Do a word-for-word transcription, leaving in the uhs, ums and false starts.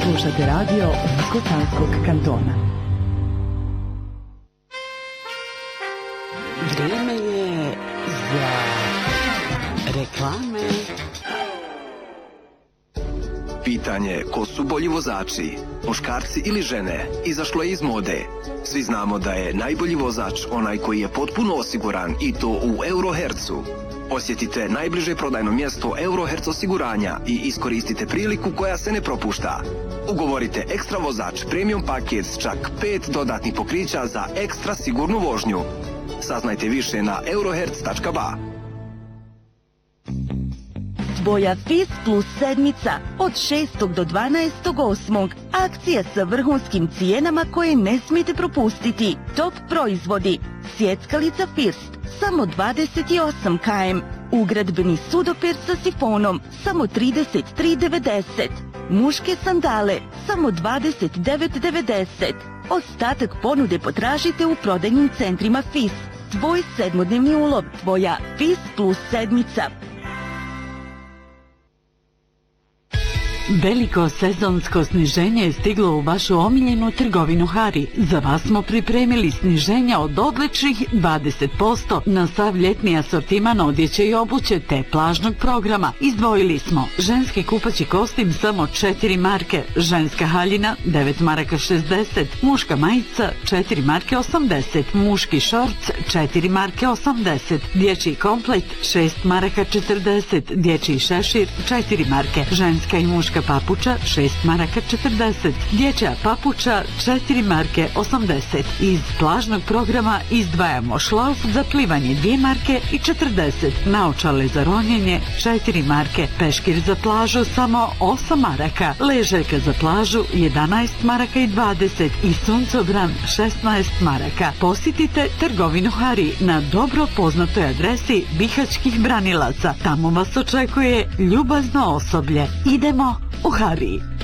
Slušate radio Unsko-Sanskog kantona. Vrijeme je za reklame. Pitanje ko su bolji vozači, muškarci ili žene, izašlo je iz mode. Svi znamo da je najbolji vozač onaj koji je potpuno osiguran i to u Eurohercu. Posjetite najbliže prodajno mjesto Euroherc osiguranja i iskoristite priliku koja se ne propušta. Ugovorite ekstra vozač premium paket s čak pet dodatnih pokrića za ekstra sigurnu vožnju. Saznajte više na euroherc tačka ba. Tvoja Fis Plus sedmica od šestog do dvanaestog osmog Akcija sa vrhunskim cijenama koje ne smijete propustiti. Top proizvodi. Sjeckalica First samo dvadeset osam kilometara. Ugradbeni sudopir sa sifonom samo trideset tri devedeset. Muške sandale samo dvadeset devet devedeset. Ostatak ponude potražite u prodajnim centrima Fis. Tvoj sedmodnevni ulov. Tvoja Fis Plus sedmica. Veliko sezonsko sniženje je stiglo u vašu omiljenu trgovinu Hari. Za vas smo pripremili sniženja od odličnih dvadeset posto na sav ljetni asortiman odjeće i obuće te plažnog programa. Izdvojili smo ženski kupaći kostim samo četiri marke, ženska haljina devet maraka šezdeset, muška majica četiri marke osamdeset, muški šorc četiri marke osamdeset, dječji komplet šest maraka četrdeset, dječji šešir četiri marke, ženska i muška papuča šest maraka četrdeset, dječja papuča četiri marke osamdeset. Iz plažnog programa izdvajamo šlauf za plivanje dvije marke i četrdeset, naočale za ronjenje četiri marke, peškir za plažu samo osam maraka, ležaljka za plažu jedanaest maraka i dvadeset i suncobran šesnaest maraka. Posjetite trgovinu Hari na dobro poznatoj adresi Bihaćkih branilaca. Tamo vas očekuje ljubazno osoblje. Idemo u Hari.